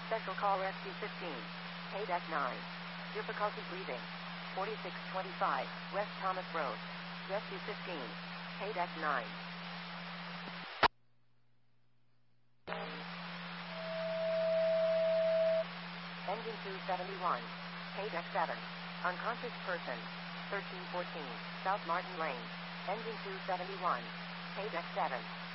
Special call Rescue 15. Paydeck 9. Difficulty breathing. 4625 West Thomas Road. Rescue 15. Paydeck 9. Engine 271. Paydeck 7. Unconscious person. 1314 South Martin Lane. Engine 271. Paydeck 7.